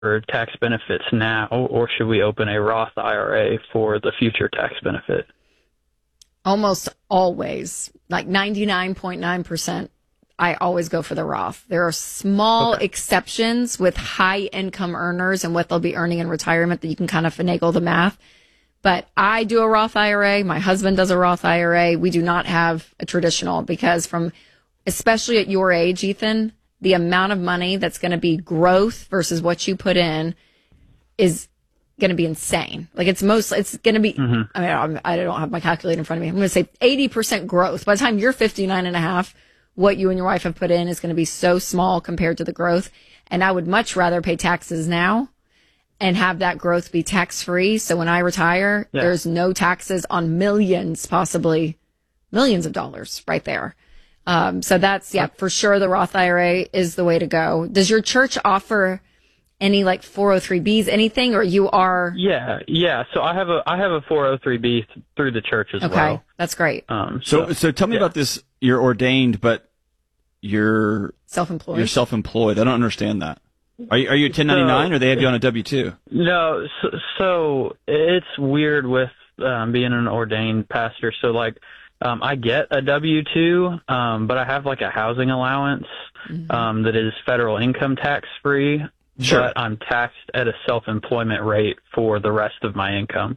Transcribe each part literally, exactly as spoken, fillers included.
for tax benefits now, or should we open a Roth I R A for the future tax benefit? Almost always, like ninety-nine point nine percent, I always go for the Roth. There are small okay. exceptions with high income earners and what they'll be earning in retirement that you can kind of finagle the math. But I do a Roth I R A. My husband does a Roth I R A. We do not have a traditional because from, especially at your age, Ethan, the amount of money that's going to be growth versus what you put in is going to be insane. Like it's most, it's going to be, mm-hmm. I mean, I'm, I don't have my calculator in front of me. I'm going to say eighty percent growth. By the time you're fifty-nine and a half, what you and your wife have put in is going to be so small compared to the growth. And I would much rather pay taxes now and have that growth be tax free. So when I retire, yeah. there's no taxes on millions, possibly millions of dollars right there. Um, so that's, yeah, for sure. The Roth I R A is the way to go. Does your church offer any like four oh three B's, anything, or you are? Yeah. Yeah. So I have a, I have a four oh three B th- through the church as okay, well. Okay. That's great. Um, so, so, so tell me yeah. about this. You're ordained, but you're self-employed. You're self-employed. I don't understand that. Are you, are you ten ninety-nine so, or they have you on a W two? No. So, so it's weird with, um, being an ordained pastor. So like, Um, I get a W two, um, but I have like a housing allowance, mm-hmm. um, that is federal income tax free, sure. but I'm taxed at a self-employment rate for the rest of my income.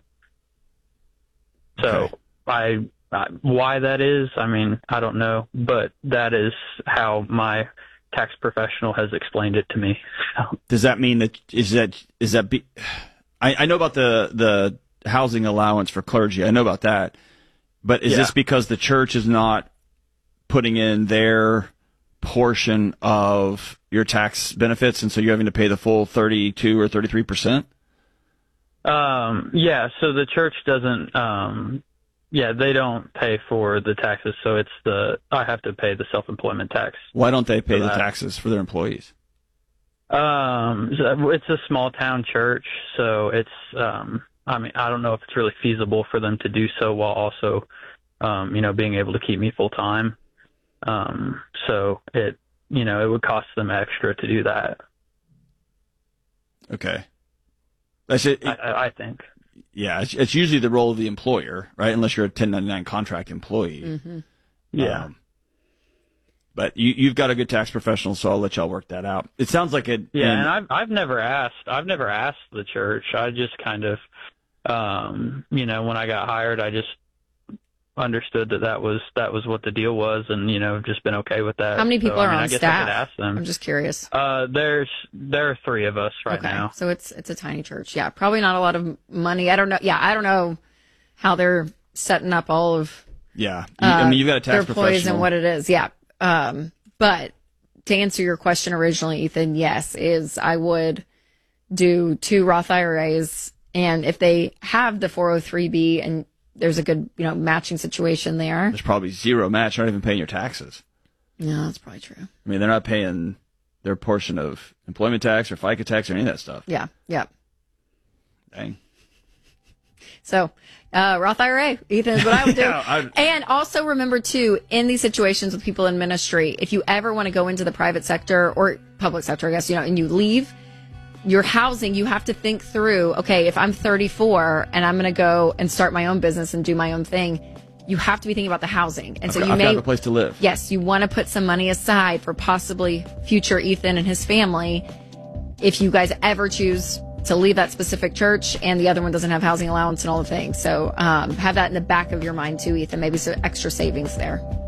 So okay. I, I, why that is, I mean, I don't know, but that is how my tax professional has explained it to me. Does that mean that, is that, is that be, I, I know about the, the housing allowance for clergy. I know about that. But is yeah. this because the church is not putting in their portion of your tax benefits, and so you're having to pay the full thirty-two or thirty-three percent? Um, yeah, so the church doesn't, um, yeah, they don't pay for the taxes, so it's the, I have to pay the self-employment tax. Why don't they pay the taxes for their employees? Um, it's a small town church, so it's, um, I mean, I don't know if it's really feasible for them to do so while also, um, you know, being able to keep me full time. Um, so it, you know, it would cost them extra to do that. Okay. That's it. I, I think. Yeah. It's, it's usually the role of the employer, right? Unless you're a ten ninety-nine contract employee. Mm-hmm. Yeah. Um, But you, you've got a good tax professional, so I'll let y'all work that out. It sounds like it. Yeah, and, and I've I've never asked. I've never asked the church. I just kind of, um, you know, when I got hired, I just understood that that was that was what the deal was, and you know, just been okay with that. How many people so, are I mean, on I guess staff? I could ask them. I'm just curious. Uh, there's there are three of us right okay. now. So it's it's a tiny church. Yeah, probably not a lot of money. I don't know. Yeah, I don't know how they're setting up all of. Yeah, you, uh, I mean, you've got a tax their employees professional and what it is. Yeah. Um, but to answer your question originally, Ethan, yes, is I would do two Roth I R As, and if they have the four oh three B and there's a good, you know, matching situation there. There's probably zero match. You're not even paying your taxes. No, that's probably true. I mean, they're not paying their portion of employment tax or FICA tax or any of that stuff. Yeah, yeah. Dang. So, uh, Roth I R A, Ethan, is what I would do. yeah, and also remember, too, in these situations with people in ministry, if you ever want to go into the private sector or public sector, I guess, you know, and you leave, your housing, you have to think through, okay, if I'm thirty-four and I'm going to go and start my own business and do my own thing, you have to be thinking about the housing. And I've so got, you I've may got a place to live. Yes, you want to put some money aside for possibly future Ethan and his family if you guys ever choose to leave that specific church and the other one doesn't have housing allowance and all the things. So um, have that in the back of your mind too, Ethan, maybe some extra savings there.